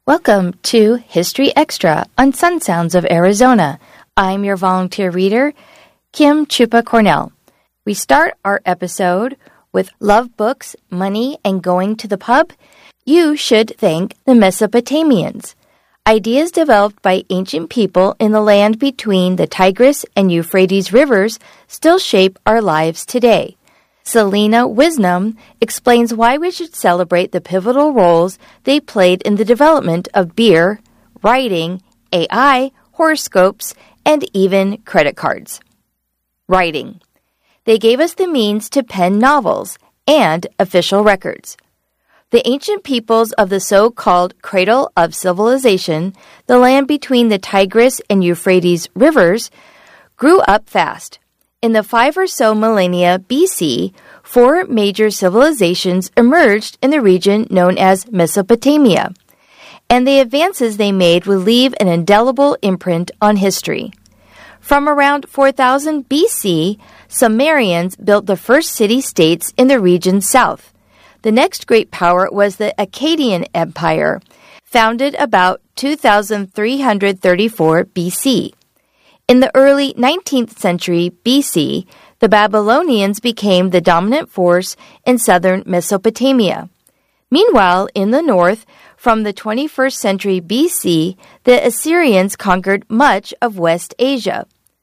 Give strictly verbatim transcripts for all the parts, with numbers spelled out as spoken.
Welcome to History Extra on Sun Sounds of Arizona. I'm your volunteer reader, Kim Chupa Cornell. We start our episode with Love Books, Money, and Going to the Pub. You should thank the Mesopotamians. Ideas developed by ancient people in the land between the Tigris and Euphrates rivers still shape our lives today. Selena Wisnum explains why we should celebrate the pivotal roles they played in the development of beer, writing, A I, horoscopes, and even credit cards. Writing. They gave us the means to pen novels and official records. The ancient peoples of the so-called cradle of civilization, the land between the Tigris and Euphrates rivers, grew up fast. In the five or so millennia B C, four major civilizations emerged in the region known as Mesopotamia, and the advances they made would leave an indelible imprint on history. From around four thousand B C, Sumerians built the first city-states in the region's south. The next great power was the Akkadian Empire, founded about two thousand three hundred thirty-four B C. In the early nineteenth century B C, the Babylonians became the dominant force in southern Mesopotamia. Meanwhile, in the north, from the twenty-first century B C, the Assyrians conquered much of West Asia.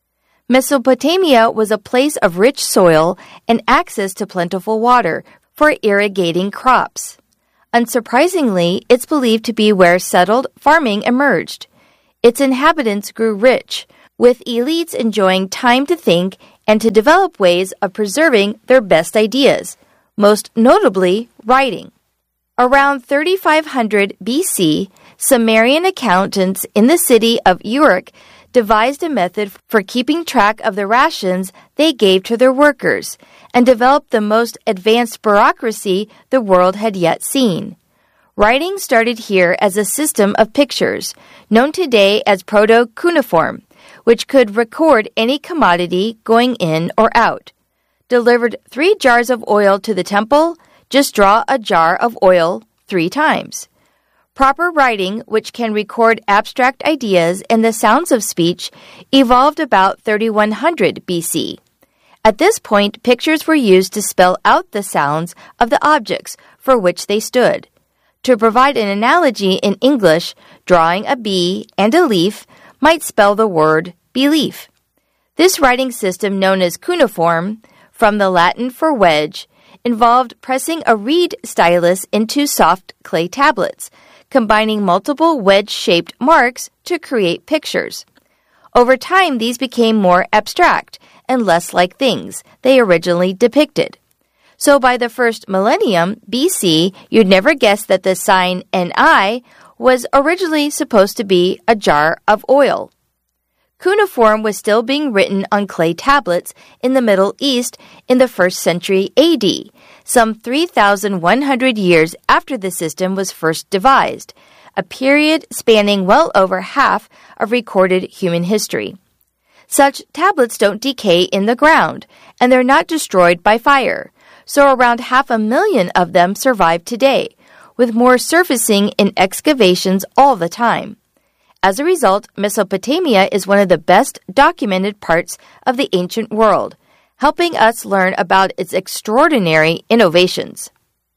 Mesopotamia was a place of rich soil and access to plentiful water for irrigating crops. Unsurprisingly, it's believed to be where settled farming emerged. Its inhabitants grew rich, with elites enjoying time to think and to develop ways of preserving their best ideas, most notably writing. Around thirty-five hundred B C, Sumerian accountants in the city of Uruk devised a method for keeping track of the rations they gave to their workers and developed the most advanced bureaucracy the world had yet seen. Writing started here as a system of pictures, known today as proto-cuneiform, which could record any commodity going in or out. Delivered three jars of oil to the temple, just draw a jar of oil three times. Proper writing, which can record abstract ideas and the sounds of speech, evolved about thirty-one hundred B C. At this point, pictures were used to spell out the sounds of the objects for which they stood. To provide an analogy in English, drawing a bee and a leaf might spell the word belief. This writing system, known as cuneiform, from the Latin for wedge, involved pressing a reed stylus into soft clay tablets, combining multiple wedge-shaped marks to create pictures. Over time, these became more abstract and less like things they originally depicted. So by the first millennium B C, you'd never guess that the sign N I was originally supposed to be a jar of oil. Cuneiform was still being written on clay tablets in the Middle East in the first century A D, some three thousand one hundred years after the system was first devised, a period spanning well over half of recorded human history. Such tablets don't decay in the ground, and they're not destroyed by fire, so around half a million of them survive today, with more surfacing in excavations all the time. As a result, Mesopotamia is one of the best documented parts of the ancient world, helping us learn about its extraordinary innovations.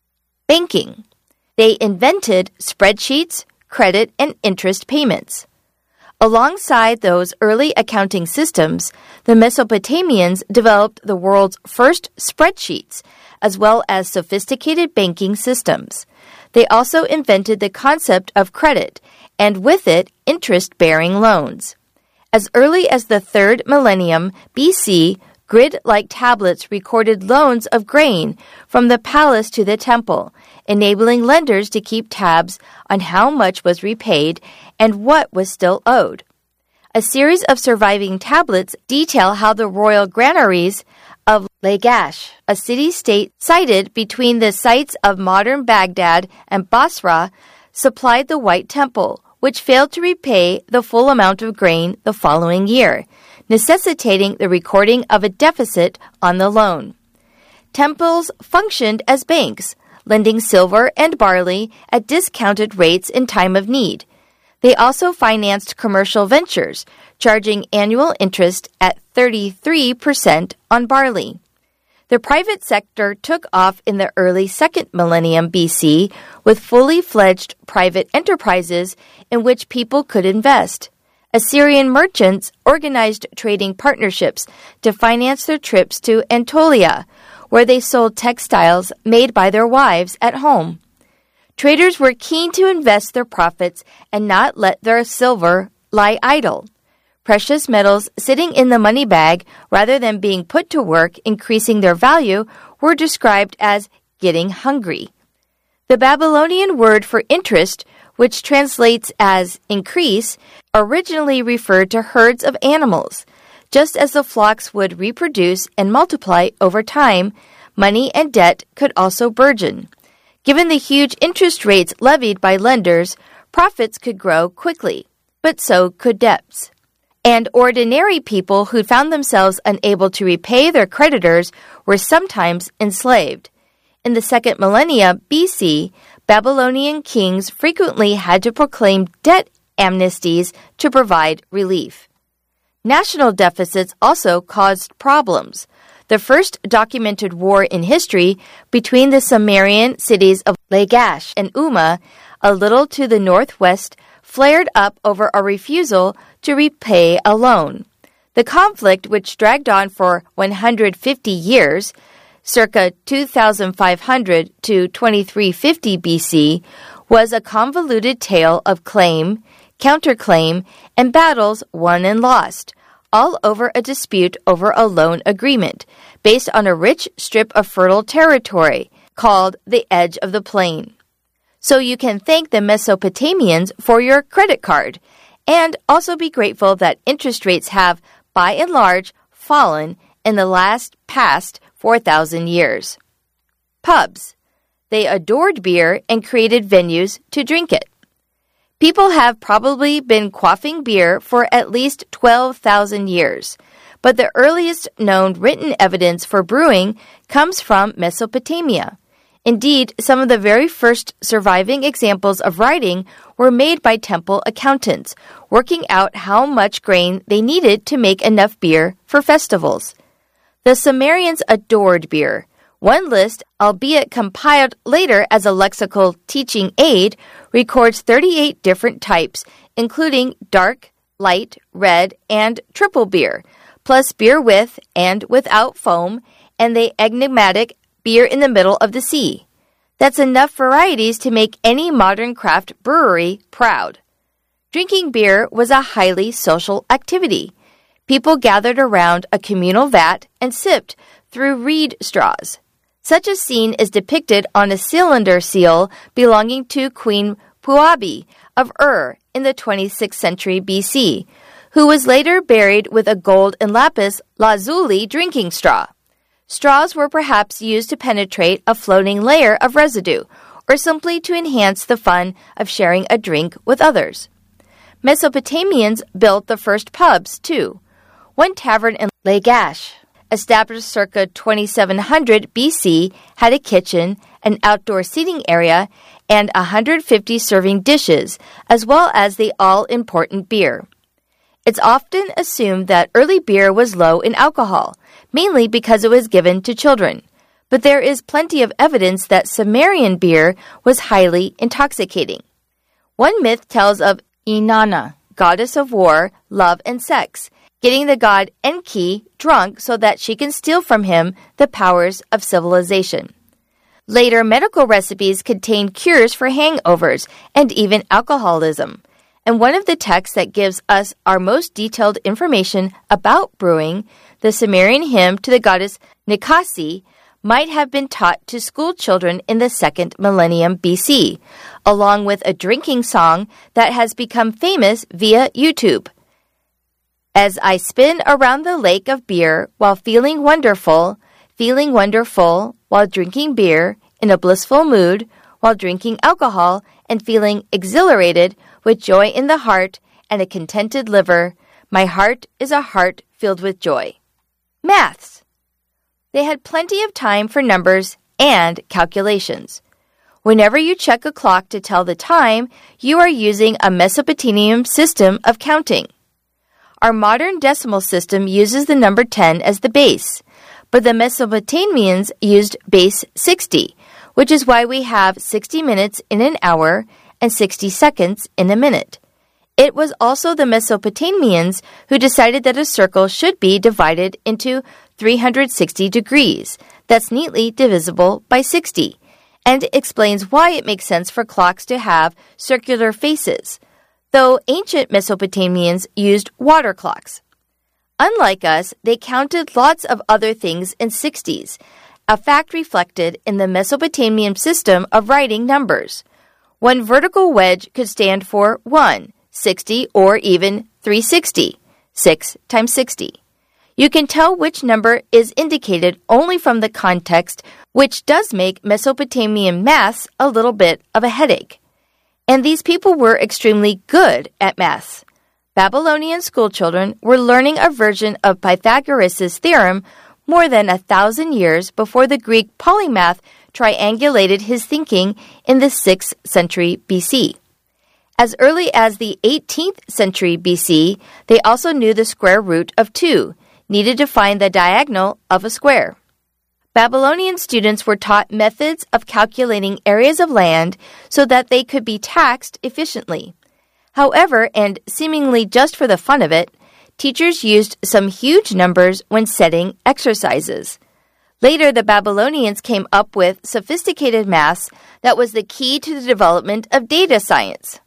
Banking. They invented spreadsheets, credit, and interest payments. Alongside those early accounting systems, the Mesopotamians developed the world's first spreadsheets, as well as sophisticated banking systems. They also invented the concept of credit, and with it, interest-bearing loans. As early as the third millennium B C, grid-like tablets recorded loans of grain from the palace to the temple, enabling lenders to keep tabs on how much was repaid and what was still owed. A series of surviving tablets detail how the royal granaries of Lagash, a city-state sited between the sites of modern Baghdad and Basra, supplied the White Temple, which failed to repay the full amount of grain the following year, necessitating the recording of a deficit on the loan. Temples functioned as banks, lending silver and barley at discounted rates in time of need. They also financed commercial ventures, charging annual interest at thirty-three percent on barley. The private sector took off in the early second millennium B C with fully fledged private enterprises in which people could invest. Assyrian merchants organized trading partnerships to finance their trips to Anatolia, where they sold textiles made by their wives at home. Traders were keen to invest their profits and not let their silver lie idle. Precious metals sitting in the money bag rather than being put to work increasing their value were described as getting hungry. The Babylonian word for interest, which translates as increase, originally referred to herds of animals. Just as the flocks would reproduce and multiply over time, money and debt could also burgeon. Given the huge interest rates levied by lenders, profits could grow quickly, but so could debts. And ordinary people who found themselves unable to repay their creditors were sometimes enslaved. In the second millennia B C, Babylonian kings frequently had to proclaim debt amnesties to provide relief. National deficits also caused problems. The first documented war in history between the Sumerian cities of Lagash and Umma, a little to the northwest, flared up over a refusal to repay a loan. The conflict, which dragged on for one hundred fifty years, circa two thousand five hundred to twenty-three fifty B C, was a convoluted tale of claim, counterclaim, and battles won and lost, all over a dispute over a loan agreement based on a rich strip of fertile territory called the Edge of the Plain. So you can thank the Mesopotamians for your credit card, and also be grateful that interest rates have, by and large, fallen in the last past four thousand years. Pubs. They adored beer and created venues to drink it. People have probably been quaffing beer for at least twelve thousand years, but the earliest known written evidence for brewing comes from Mesopotamia. Indeed, some of the very first surviving examples of writing were made by temple accountants, working out how much grain they needed to make enough beer for festivals. The Sumerians adored beer. One list, albeit compiled later as a lexical teaching aid, records thirty-eight different types, including dark, light, red, and triple beer, plus beer with and without foam, and the enigmatic beer in the middle of the sea. That's enough varieties to make any modern craft brewery proud. Drinking beer was a highly social activity. People gathered around a communal vat and sipped through reed straws. Such a scene is depicted on a cylinder seal belonging to Queen Puabi of Ur in the twenty-sixth century B C, who was later buried with a gold and lapis lazuli drinking straw. Straws were perhaps used to penetrate a floating layer of residue, or simply to enhance the fun of sharing a drink with others. Mesopotamians built the first pubs, too. One tavern in Lagash, established circa twenty-seven hundred B C, had a kitchen, an outdoor seating area, and one hundred fifty serving dishes, as well as the all-important beer. It's often assumed that early beer was low in alcohol, mainly because it was given to children. But there is plenty of evidence that Sumerian beer was highly intoxicating. One myth tells of Inanna, goddess of war, love, and sex, getting the god Enki drunk so that she can steal from him the powers of civilization. Later medical recipes contain cures for hangovers and even alcoholism. And one of the texts that gives us our most detailed information about brewing, the Sumerian hymn to the goddess Nikasi, might have been taught to school children in the second millennium B C, along with a drinking song that has become famous via YouTube. As I spin around the lake of beer while feeling wonderful, feeling wonderful while drinking beer, in a blissful mood, while drinking alcohol, and feeling exhilarated with joy in the heart and a contented liver, my heart is a heart filled with joy. Maths. They had plenty of time for numbers and calculations. Whenever you check a clock to tell the time, you are using a Mesopotamian system of counting. Our modern decimal system uses the number ten as the base, but the Mesopotamians used base sixty, which is why we have sixty minutes in an hour and sixty seconds in a minute. It was also the Mesopotamians who decided that a circle should be divided into three hundred sixty degrees. That's neatly divisible by sixty, and explains why it makes sense for clocks to have circular faces, though ancient Mesopotamians used water clocks. Unlike us, they counted lots of other things in sixties, a fact reflected in the Mesopotamian system of writing numbers. One vertical wedge could stand for one, sixty, or even three hundred sixty, six times sixty. You can tell which number is indicated only from the context, which does make Mesopotamian maths a little bit of a headache. And these people were extremely good at maths. Babylonian schoolchildren were learning a version of Pythagoras' theorem more than a thousand years before the Greek polymath triangulated his thinking in the sixth century B C. As early as the eighteenth century B C, they also knew the square root of two, needed to find the diagonal of a square. Babylonian students were taught methods of calculating areas of land so that they could be taxed efficiently. However, and seemingly just for the fun of it, teachers used some huge numbers when setting exercises. Later, the Babylonians came up with sophisticated maths that was the key to the development of data science.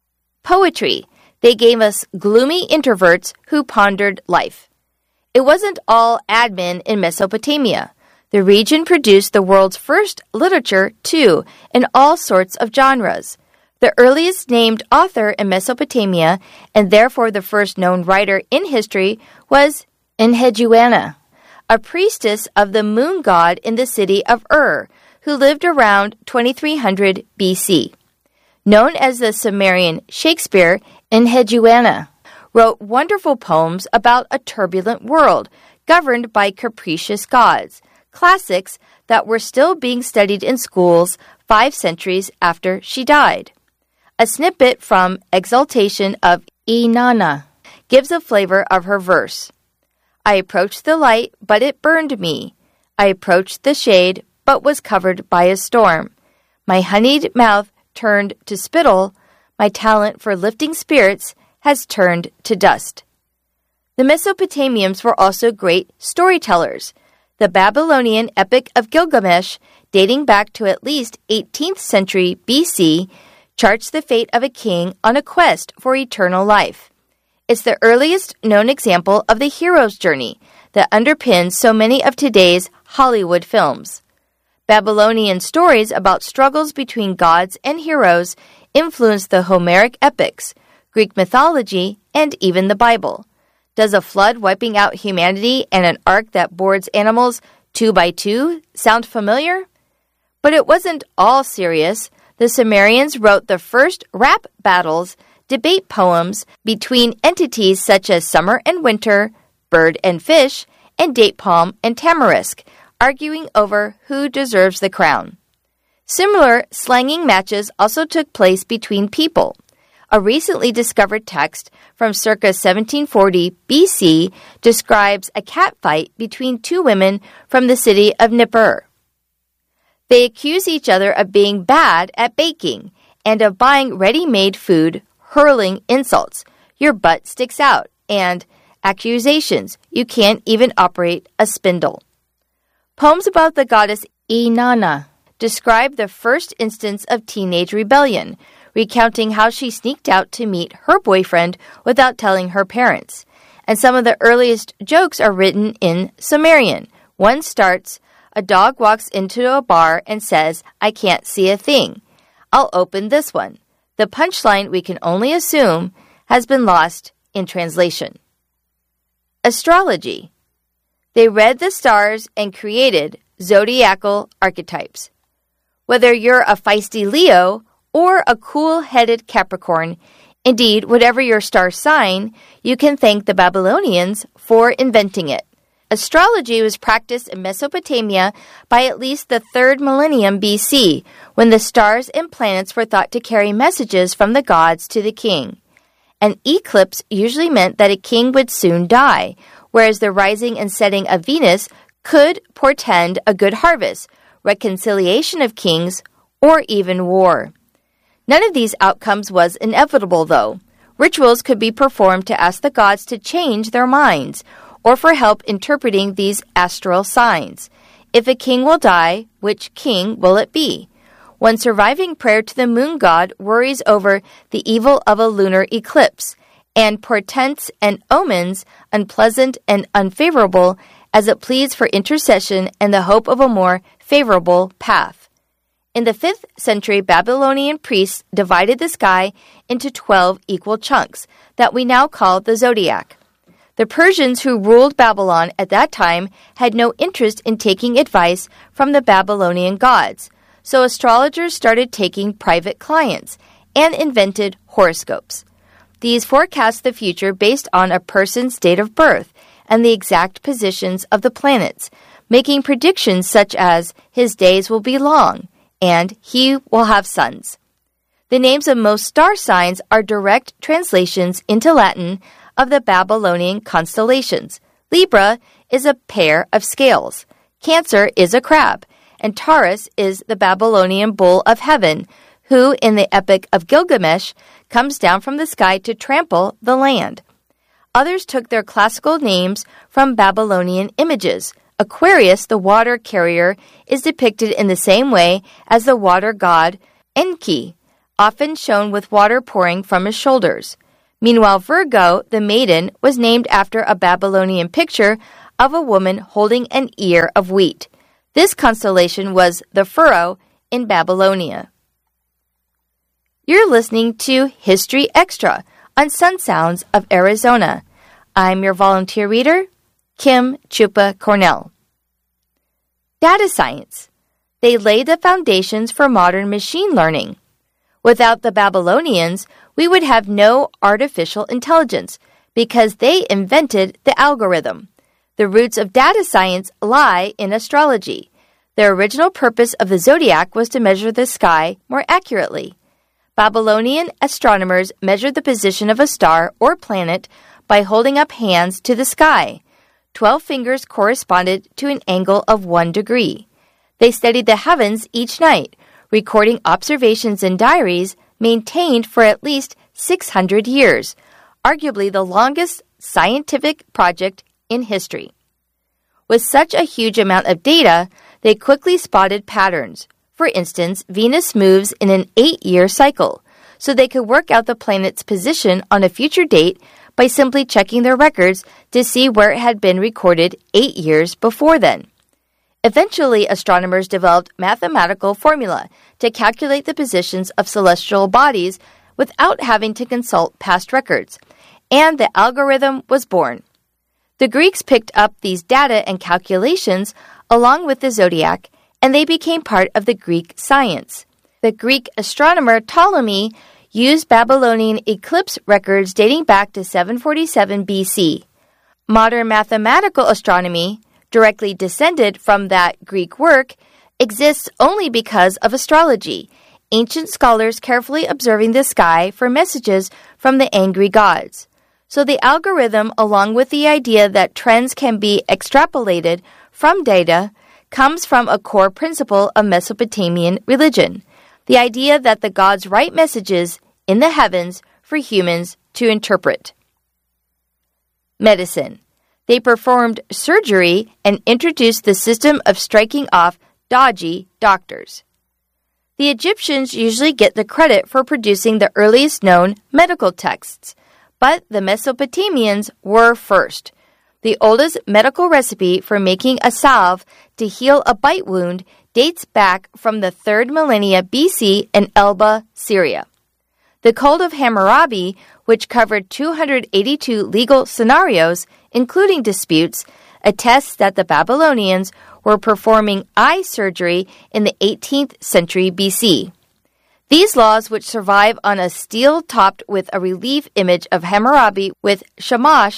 Poetry. They gave us gloomy introverts who pondered life. It wasn't all admin in Mesopotamia. The region produced the world's first literature, too, in all sorts of genres. The earliest named author in Mesopotamia, and therefore the first known writer in history, was Enheduanna, a priestess of the moon god in the city of Ur, who lived around twenty-three hundred B C. Known as the Sumerian Shakespeare, Enheduanna wrote wonderful poems about a turbulent world governed by capricious gods, classics that were still being studied in schools five centuries after she died. A snippet from Exaltation of Inanna gives a flavor of her verse. I approached the light, but it burned me. I approached the shade, but was covered by a storm. My honeyed mouth turned to spittle. My talent for lifting spirits has turned to dust. The Mesopotamians were also great storytellers. The Babylonian Epic of Gilgamesh, dating back to at least eighteenth century B C, charts the fate of a king on a quest for eternal life. It's the earliest known example of the hero's journey that underpins so many of today's Hollywood films. Babylonian stories about struggles between gods and heroes influenced the Homeric epics, Greek mythology, and even the Bible. Does a flood wiping out humanity and an ark that boards animals two by two sound familiar? But it wasn't all serious. The Sumerians wrote the first rap battles, debate poems between entities such as summer and winter, bird and fish, and date palm and tamarisk, arguing over who deserves the crown. Similar slanging matches also took place between people. A recently discovered text from circa seventeen forty B C describes a catfight between two women from the city of Nippur. They accuse each other of being bad at baking and of buying ready-made food, hurling insults, your butt sticks out, and accusations, you can't even operate a spindle. Poems about the goddess Inanna describe the first instance of teenage rebellion, recounting how she sneaked out to meet her boyfriend without telling her parents. And some of the earliest jokes are written in Sumerian. One starts, a dog walks into a bar and says, I can't see a thing. I'll open this one. The punchline, we can only assume, has been lost in translation. Astrology. They read the stars and created zodiacal archetypes. Whether you're a feisty Leo or a cool-headed Capricorn, indeed, whatever your star sign, you can thank the Babylonians for inventing it. Astrology was practiced in Mesopotamia by at least the third millennium B C, when the stars and planets were thought to carry messages from the gods to the king. An eclipse usually meant that a king would soon die, whereas the rising and setting of Venus could portend a good harvest, reconciliation of kings, or even war. None of these outcomes was inevitable, though. Rituals could be performed to ask the gods to change their minds, or for help interpreting these astral signs. If a king will die, which king will it be? One surviving prayer to the moon god worries over the evil of a lunar eclipse, and portents and omens unpleasant and unfavorable as it pleads for intercession and the hope of a more favorable path. In the fifth century, Babylonian priests divided the sky into twelve equal chunks that we now call the zodiac. The Persians who ruled Babylon at that time had no interest in taking advice from the Babylonian gods, so astrologers started taking private clients and invented horoscopes. These forecast the future based on a person's date of birth and the exact positions of the planets, making predictions such as his days will be long and he will have sons. The names of most star signs are direct translations into Latin of the Babylonian constellations. Libra is a pair of scales. Cancer is a crab. And Taurus is the Babylonian bull of heaven, who, in the Epic of Gilgamesh, comes down from the sky to trample the land. Others took their classical names from Babylonian images. Aquarius, the water carrier, is depicted in the same way as the water god Enki, often shown with water pouring from his shoulders. Meanwhile, Virgo, the maiden, was named after a Babylonian picture of a woman holding an ear of wheat. This constellation was the furrow in Babylonia. You're listening to History Extra on Sun Sounds of Arizona. I'm your volunteer reader, Kim Chupa Cornell. Data science. They laid the foundations for modern machine learning. Without the Babylonians, we would have no artificial intelligence because they invented the algorithm. The roots of data science lie in astrology. The original purpose of the zodiac was to measure the sky more accurately. Babylonian astronomers measured the position of a star or planet by holding up hands to the sky. Twelve fingers corresponded to an angle of one degree. They studied the heavens each night, recording observations in diaries maintained for at least six hundred years, arguably the longest scientific project in history. With such a huge amount of data, they quickly spotted patterns. For instance, Venus moves in an eight-year cycle, so they could work out the planet's position on a future date by simply checking their records to see where it had been recorded eight years before then. Eventually, astronomers developed mathematical formula to calculate the positions of celestial bodies without having to consult past records, and the algorithm was born. The Greeks picked up these data and calculations along with the zodiac, and they became part of the Greek science. The Greek astronomer Ptolemy used Babylonian eclipse records dating back to seven forty-seven B C. Modern mathematical astronomy, directly descended from that Greek work, exists only because of astrology, ancient scholars carefully observing the sky for messages from the angry gods. So the algorithm, along with the idea that trends can be extrapolated from data, comes from a core principle of Mesopotamian religion, the idea that the gods write messages in the heavens for humans to interpret. Medicine. They performed surgery and introduced the system of striking off dodgy doctors. The Egyptians usually get the credit for producing the earliest known medical texts, but the Mesopotamians were first. The oldest medical recipe for making a salve to heal a bite wound dates back from the third millennia B C in Elba, Syria. The Code of Hammurabi, which covered two hundred eighty-two legal scenarios, including disputes, attests that the Babylonians were performing eye surgery in the eighteenth century B C. These laws, which survive on a stele topped with a relief image of Hammurabi with Shamash,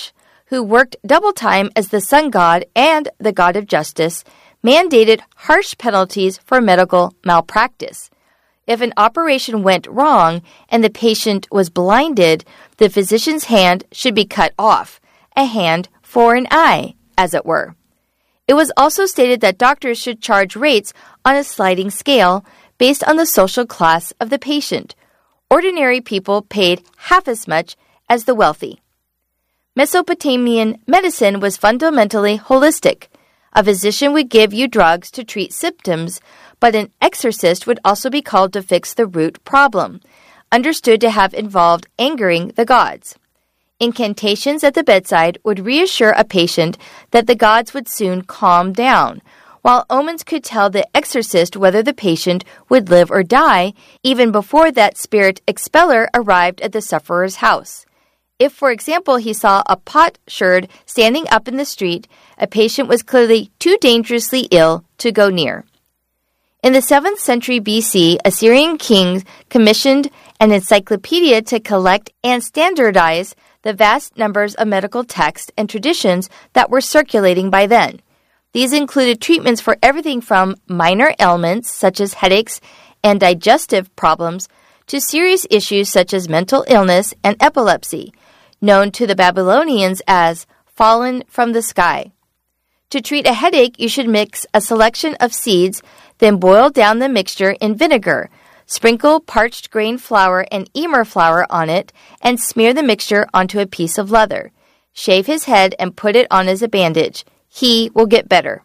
who worked double time as the sun god and the god of justice, mandated harsh penalties for medical malpractice. If an operation went wrong and the patient was blinded, the physician's hand should be cut off, a hand for an eye, as it were. It was also stated that doctors should charge rates on a sliding scale based on the social class of the patient. Ordinary people paid half as much as the wealthy. Mesopotamian medicine was fundamentally holistic. A physician would give you drugs to treat symptoms, but an exorcist would also be called to fix the root problem, understood to have involved angering the gods. Incantations at the bedside would reassure a patient that the gods would soon calm down, while omens could tell the exorcist whether the patient would live or die even before that spirit expeller arrived at the sufferer's house. If, for example, he saw a potsherd standing up in the street, a patient was clearly too dangerously ill to go near. In the seventh century B C, Assyrian kings commissioned an encyclopedia to collect and standardize the vast numbers of medical texts and traditions that were circulating by then. These included treatments for everything from minor ailments, such as headaches and digestive problems, to serious issues such as mental illness and epilepsy, known to the Babylonians as fallen from the sky. To treat a headache, you should mix a selection of seeds, then boil down the mixture in vinegar. Sprinkle parched grain flour and emmer flour on it and smear the mixture onto a piece of leather. Shave his head and put it on as a bandage. He will get better.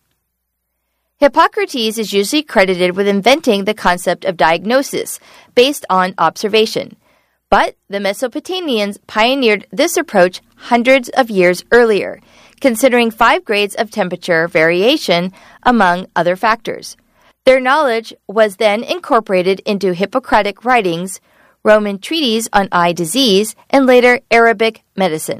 Hippocrates is usually credited with inventing the concept of diagnosis based on observation. But the Mesopotamians pioneered this approach hundreds of years earlier, considering five grades of temperature variation among other factors. Their knowledge was then incorporated into Hippocratic writings, Roman treatises on eye disease, and later Arabic medicine.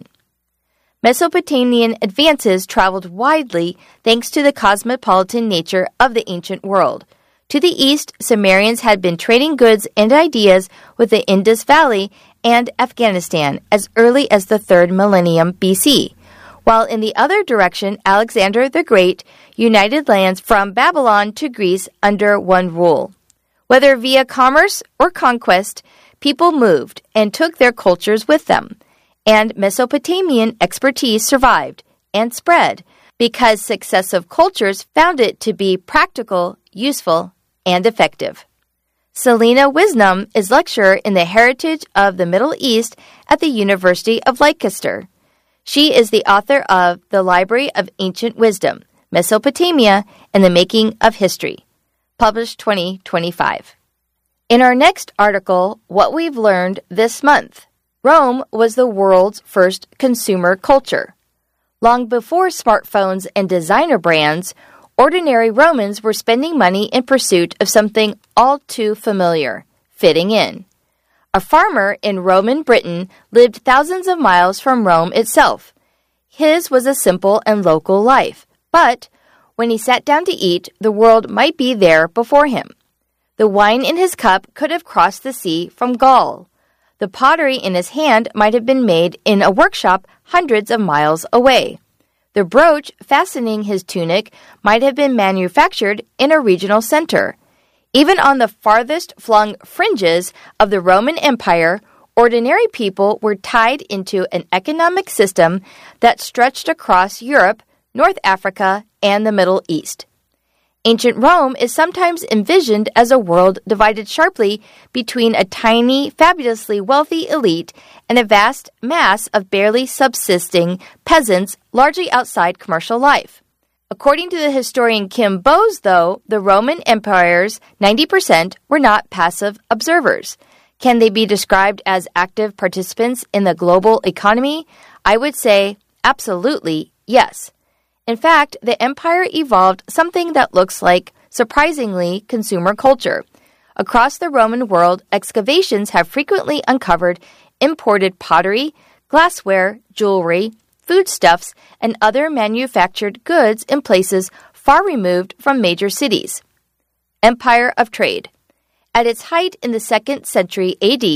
Mesopotamian advances traveled widely thanks to the cosmopolitan nature of the ancient world. To the east, Sumerians had been trading goods and ideas with the Indus Valley and Afghanistan as early as the third millennium B C, while in the other direction, Alexander the Great united lands from Babylon to Greece under one rule. Whether via commerce or conquest, people moved and took their cultures with them, and Mesopotamian expertise survived and spread because successive cultures found it to be practical, useful, and effective. Selena Wisnum is lecturer in the Heritage of the Middle East at the University of Leicester. She is the author of The Library of Ancient Wisdom, Mesopotamia and the Making of History, published twenty twenty-five. In our next article, What We've Learned This Month, Rome was the world's first consumer culture. Long before smartphones and designer brands, ordinary Romans were spending money in pursuit of something all too familiar, fitting in. A farmer in Roman Britain lived thousands of miles from Rome itself. His was a simple and local life, but when he sat down to eat, the world might be there before him. The wine in his cup could have crossed the sea from Gaul. The pottery in his hand might have been made in a workshop hundreds of miles away. The brooch fastening his tunic might have been manufactured in a regional center. Even on the farthest flung fringes of the Roman Empire, ordinary people were tied into an economic system that stretched across Europe, North Africa, and the Middle East. Ancient Rome is sometimes envisioned as a world divided sharply between a tiny, fabulously wealthy elite and a vast mass of barely subsisting peasants largely outside commercial life. According to the historian Kim Bowes, though, the Roman Empire's ninety percent were not passive observers. Can they be described as active participants in the global economy? I would say absolutely yes. In fact, the empire evolved something that looks like, surprisingly, consumer culture. Across the Roman world, excavations have frequently uncovered imported pottery, glassware, jewelry, foodstuffs, and other manufactured goods in places far removed from major cities. Empire of Trade. At its height in the second century A D,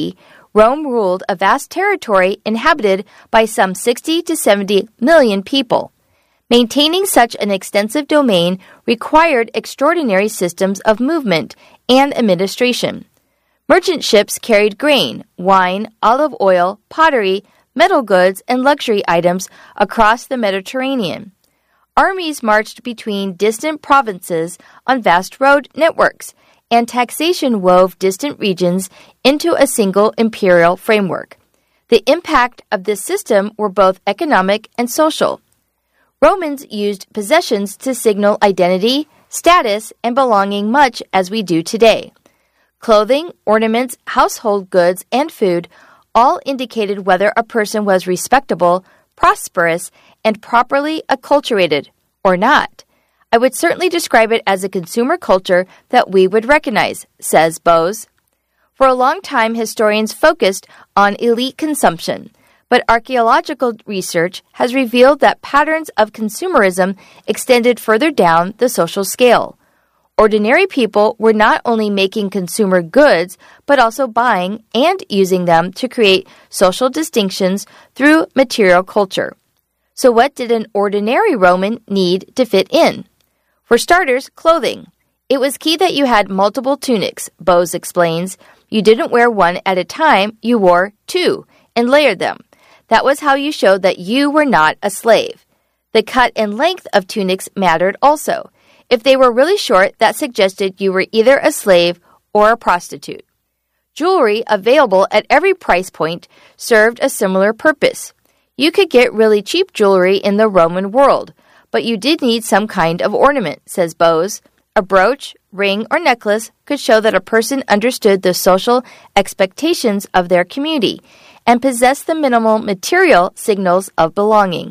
Rome ruled a vast territory inhabited by some sixty to seventy million people. Maintaining such an extensive domain required extraordinary systems of movement and administration. Merchant ships carried grain, wine, olive oil, pottery, metal goods, and luxury items across the Mediterranean. Armies marched between distant provinces on vast road networks, and taxation wove distant regions into a single imperial framework. The impact of this system were both economic and social. Romans used possessions to signal identity, status, and belonging much as we do today. Clothing, ornaments, household goods, and food all indicated whether a person was respectable, prosperous, and properly acculturated or not. I would certainly describe it as a consumer culture that we would recognize, says Bose. For a long time, historians focused on elite consumption, but archaeological research has revealed that patterns of consumerism extended further down the social scale. Ordinary people were not only making consumer goods, but also buying and using them to create social distinctions through material culture. So what did an ordinary Roman need to fit in? For starters, clothing. It was key that you had multiple tunics, Bose explains. You didn't wear one at a time, you wore two and layered them. That was how you showed that you were not a slave. The cut and length of tunics mattered also. If they were really short, that suggested you were either a slave or a prostitute. Jewelry, available at every price point, served a similar purpose. You could get really cheap jewelry in the Roman world, but you did need some kind of ornament, says Bose. A brooch, ring, or necklace could show that a person understood the social expectations of their community and possessed the minimal material signals of belonging.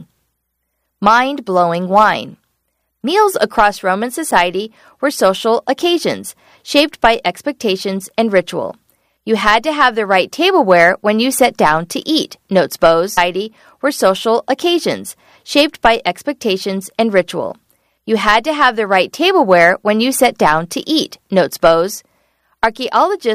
Mind-blowing wine. Meals across Roman society were social occasions, shaped by expectations and ritual. You had to have the right tableware when you sat down to eat, notes Bose. Society were social occasions, shaped by expectations and ritual. You had to have the right tableware when you sat down to eat, notes Bose. Archaeologists